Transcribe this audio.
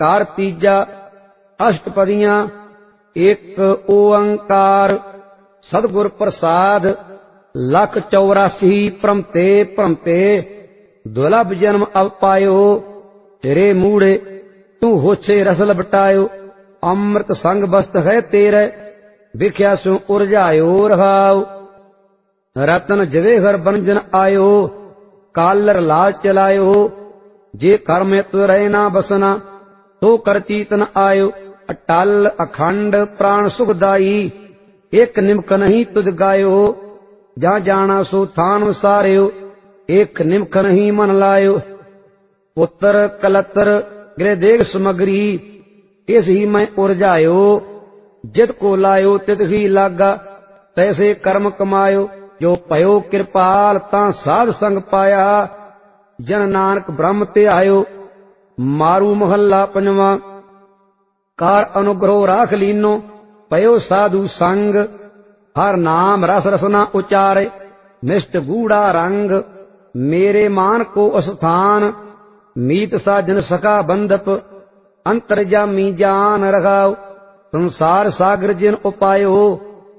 ਕਾਰ ਤੀਜਾ ਅਸ਼ਟਪਦੀਆਂ। ਇੱਕ ਓੰਕਾਰ ਸਤਿਗੁਰ ਪ੍ਰਸਾਦ। 184 ਭ੍ਰਮਤੇ ਭ੍ਰਮਤੇ ਦੁਲਭ ਜਨਮ ਅਵ ਪਾਇਓ। ਤੇਰੇ ਮੂੜੇ ਤੂੰ ਹੋਛੇ ਰਸ ਲਪਟਾਇਓ। ਅੰਮ੍ਰਿਤ ਸੰਗ ਬਸਤ ਹੈ ਤੇਰੇ ਵਿਖਿਆ ਸੋ ਉਰਝਾਇਓ ਰਹਾਉ। ਰਤਨ ਜਵੇਹਰ ਬੰਜਨ ਆਇਓ ਕਾਲਰ ਲਾਲ ਚਲਾਇਓ। ਜੇ ਕਰਮ ਤੁ ਰਹਿ ਨਾ ਬਸਨਾ ਤੋ ਕਰ ਚੀਤਨ ਆਇਓ। ਅਟਲ ਅਖੰਡ ਪ੍ਰਾਣ ਸੁਖਦਾਈ ਇੱਕ ਨਿਮਕ ਨਹੀਂ ਤੁਧ ਗਾਇਓ। ਜਾਂ ਜਾਣਾ ਸੋ ਥਾਨ ਵਿਸਾਰਿਓ ਇੱਕ ਨਿਮਕ ਨਹੀਂ ਮਨ ਲਾਇਓ। ਪੁੱਤਰ ਕਲਤਰ ਗ੍ਰਹਿ ਦੇਗ ਸਮਗਰੀ ਇਸ ਹੀ ਮੈਂ ਉਰਝਾਇਓ। ਜਿਤ ਕੋ ਲਾਇਓ ਤਿਤ ਹੀ ਲਾਗਾ ਤੈਸੇ ਕਰਮ ਕਮਾਇਓ। ਜੋ ਭਇਓ ਕਿਰਪਾਲ ਤਾਂ ਸਾਧ ਸੰਗ ਪਾਇਆ ਜਨ ਨਾਨਕ ਬ੍ਰਹਮ ਤੇ ਆਇਓ। ਮਾਰੂ ਮਹੱਲਾ ਪੰਜਵਾਂ। ਕਾਰ ਅਨੁਗ੍ਰਹ ਰਾਖ ਲੀਨੋ ਭਇਓ ਸਾਧੂ ਸੰਗ। ਹਰ ਨਾਮ ਰਸ ਰਸਨਾ ਉਚਾਰੇ ਮਿਸ਼ਟ ਗੂੜਾ ਰੰਗ। ਮੇਰੇ ਮਾਨ ਕੋ ਅਸਥਾਨ ਮੀਤ ਸਾਜਨ ਸਕਾ ਬੰਧਪ। ਅੰਤਰਜਾਮੀ ਜਾਨ ਰਖਾਉ ਸੰਸਾਰ ਸਾਗਰ ਜਿਨ ਉਪਾਇਓ।